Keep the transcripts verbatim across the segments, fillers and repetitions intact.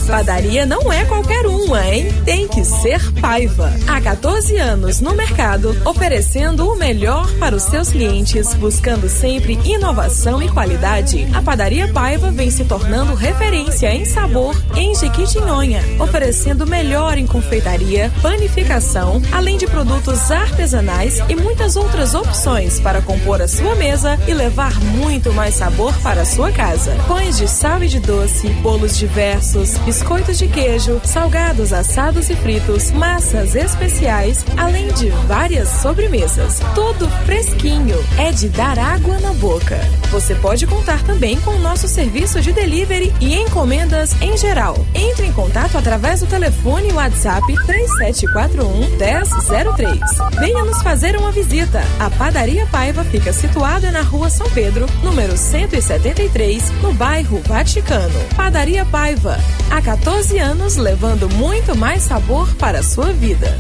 Padaria não é qualquer uma, hein? Tem que ser Paiva. Há quatorze anos no mercado, oferecendo o melhor para os seus clientes, buscando sempre inovação e qualidade. A Padaria Paiva vem se tornando referência em sabor em Jequitinhonha, oferecendo o melhor em confeitaria, panificação, além de produtos artesanais e muitas outras opções para compor a sua mesa e levar muito mais sabor para a sua casa. Pães de sal e de doce, bolos diversos, biscoitos de queijo, salgados, assados e fritos, massas especiais, além de várias sobremesas. Tudo fresquinho, é de dar água na boca. Você pode contar também com o nosso serviço de delivery e encomendas em geral. Entre em contato através do telefone WhatsApp três sete quatro um, um zero zero três. Venha nos fazer uma visita. A Padaria Paiva fica situada na Rua São Pedro, número cento e setenta e três, no bairro Vaticano. Padaria Paiva, há quatorze anos levando muito mais sabor para a sua vida.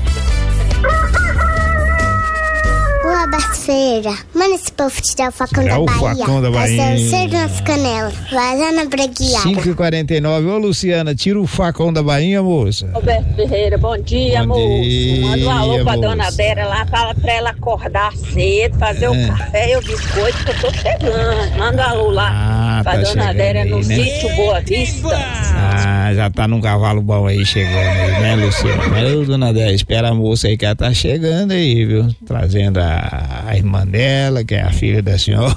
Ô, Roberto Ferreira, manda esse povo tirar o facão tirar da o Bahia. facão da Bahia. Vai ser nas canelas. Vai lá na breguiada. cinco e quarenta e nove. Ô, Luciana, tira o facão da Bahia, moça. Roberto Ferreira, bom dia, bom moço. Dia, manda um alô pra moça. dona Dera lá, fala pra ela acordar cedo, fazer é. o café e o biscoito que eu tô chegando. Manda um alô lá ah, pra tá dona Dera aí, no né? sítio Boa Vista. Ah, já tá num cavalo bom aí chegando aí, né, Luciana? Ô, dona Dera, espera a moça aí que ela tá chegando aí, viu? Trazendo a, a irmã dela, que é a filha da senhora.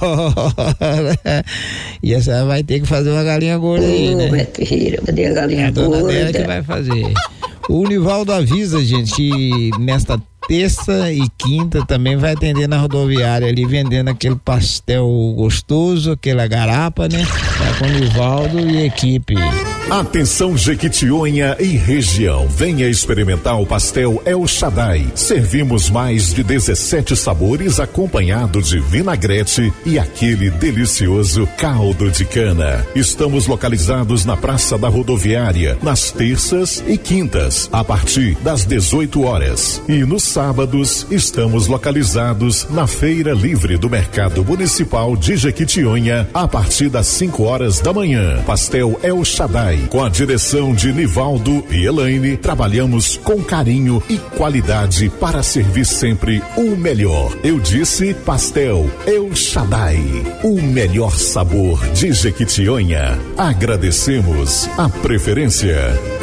E essa vai ter que fazer uma galinha gorda aí, né? Roberto Ferreira, cadê a galinha é a gorda? dona Dera que vai fazer. O Nivaldo avisa, gente, que nesta terça e quinta também vai atender na rodoviária ali, vendendo aquele pastel gostoso, aquela garapa, né? Tá com o Nivaldo e equipe. Atenção Jequitinhonha e região, venha experimentar o pastel El Shaddai. Servimos mais de dezessete sabores acompanhado de vinagrete e aquele delicioso caldo de cana. Estamos localizados na Praça da Rodoviária, nas terças e quintas, a partir das dezoito horas. E nos sábados estamos localizados na Feira Livre do Mercado Municipal de Jequitinhonha, a partir das cinco horas da manhã. Pastel El Shaddai, com a direção de Nivaldo e Elaine, trabalhamos com carinho e qualidade para servir sempre o melhor. Eu disse pastel El Shaddai, o melhor sabor de Jequitinhonha. Agradecemos a preferência.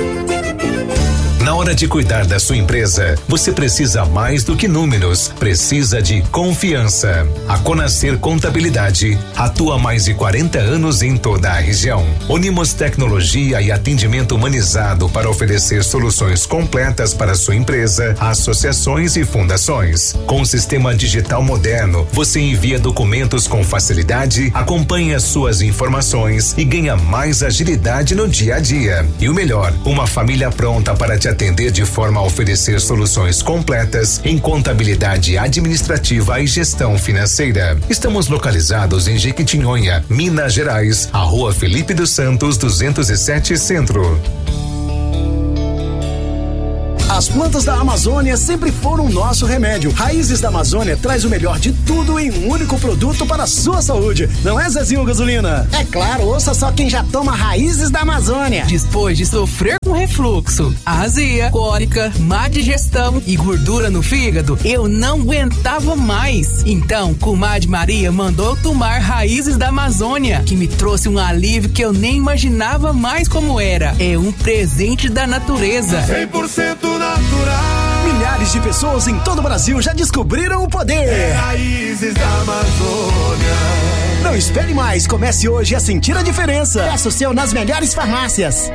Na hora de cuidar da sua empresa, você precisa mais do que números, precisa de confiança. A Conacer Contabilidade atua há mais de quarenta anos em toda a região. Unimos tecnologia e atendimento humanizado para oferecer soluções completas para sua empresa, associações e fundações. Com o sistema digital moderno, você envia documentos com facilidade, acompanha suas informações e ganha mais agilidade no dia a dia. E o melhor, uma família pronta para te atender de forma a oferecer soluções completas em contabilidade administrativa e gestão financeira. Estamos localizados em Jequitinhonha, Minas Gerais, a Rua Felipe dos Santos duzentos e sete Centro. As plantas da Amazônia sempre foram nosso remédio. Raízes da Amazônia traz o melhor de tudo em um único produto para a sua saúde. Não é, Zezinho Gasolina? É claro, ouça só quem já toma Raízes da Amazônia. Depois de sofrer com refluxo, azia, cólica, má digestão e gordura no fígado, eu não aguentava mais. Então, comadre Maria mandou tomar Raízes da Amazônia, que me trouxe um alívio que eu nem imaginava mais como era. É um presente da natureza. cem por cento natural. Milhares de pessoas em todo o Brasil já descobriram o poder. É Raízes da Amazônia. Não espere mais, comece hoje a sentir a diferença. Peça o seu nas melhores farmácias.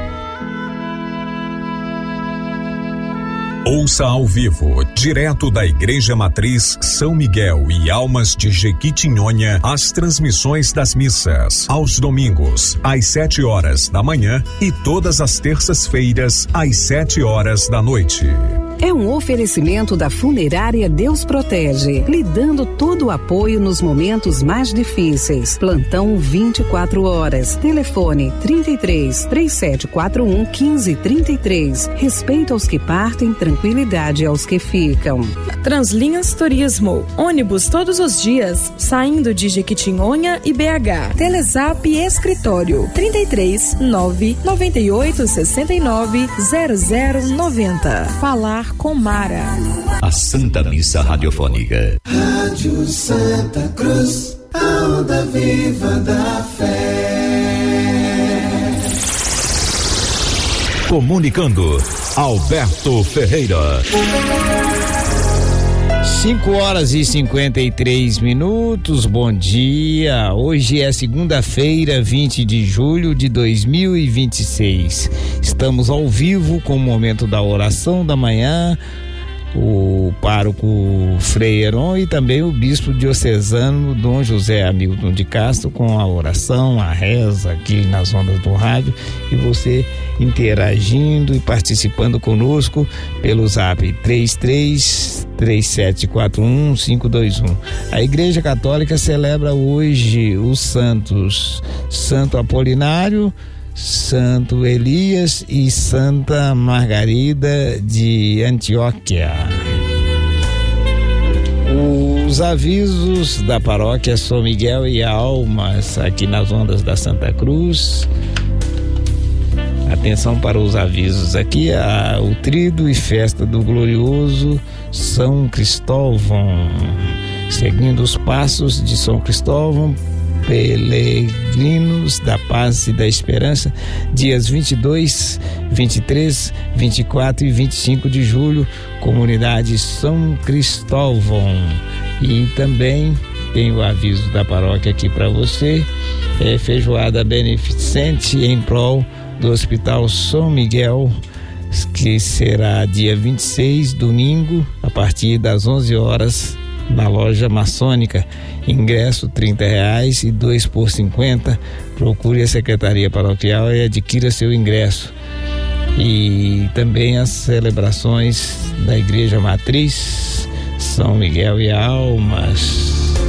Ouça ao vivo, direto da Igreja Matriz São Miguel e Almas de Jequitinhonha, as transmissões das missas, aos domingos, às sete horas da manhã e todas as terças-feiras, às sete horas da noite. é um oferecimento da Funerária Deus Protege, lhe dando todo o apoio nos momentos mais difíceis. Plantão vinte e quatro horas. Telefone trinta e três, três sete quatro um, quinze trinta e três. Respeito aos que partem, tranquilidade aos que ficam. Translinhas Turismo. Ônibus todos os dias, saindo de Jequitinhonha e B H. Telezap Escritório trinta e três, nove, noventa e oito, sessenta e nove, zero zero noventa. Falar com Mara. A Santa Missa Radiofônica. Rádio Santa Cruz, a onda viva da fé. Comunicando, Alberto Ferreira. cinco horas e cinquenta e três minutos, bom dia. Hoje é segunda-feira, vinte de julho de dois mil e vinte e seis. Estamos ao vivo com o momento da oração da manhã. O pároco Frei Heron e também o bispo diocesano Dom José Hamilton de Castro com a oração, a reza aqui nas ondas do rádio, e você interagindo e participando conosco pelo zap três três, três sete quatro um, cinco dois um. A Igreja Católica celebra hoje os santos Santo Apolinário, Santo Elias e Santa Margarida de Antioquia. Os avisos da paróquia São Miguel e Almas aqui nas ondas da Santa Cruz. Atenção para os avisos aqui, a, o Trido e Festa do Glorioso São Cristóvão. Seguindo os passos de São Cristóvão, Peregrinos da Paz e da Esperança, dias vinte e dois, vinte e três, vinte e quatro e vinte e cinco de julho, comunidade São Cristóvão. E também tem o aviso da paróquia aqui para você, é feijoada beneficente em prol do Hospital São Miguel, que será dia vinte e seis, domingo, a partir das onze horas, na loja maçônica. Ingresso trinta reais e dois por cinquenta. Procure a Secretaria Paroquial e adquira seu ingresso. E também as celebrações da Igreja Matriz São Miguel e Almas.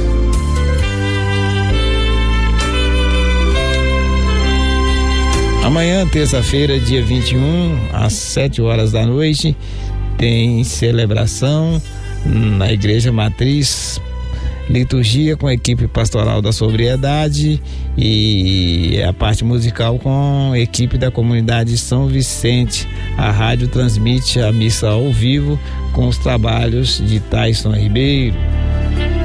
Amanhã, terça-feira, dia vinte e um, às sete horas da noite, tem celebração na Igreja Matriz, liturgia com a equipe pastoral da sobriedade e a parte musical com a equipe da comunidade São Vicente. A rádio transmite a missa ao vivo com os trabalhos de Tyson Ribeiro.